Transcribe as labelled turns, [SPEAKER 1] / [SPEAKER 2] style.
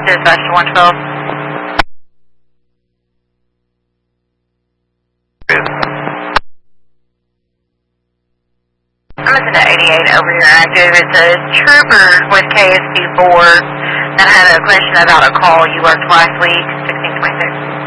[SPEAKER 1] Dispatch to 112. I'm listening to 88 over here active. It's a trooper with KSP 4 that had a question about a call you worked last week, 1626.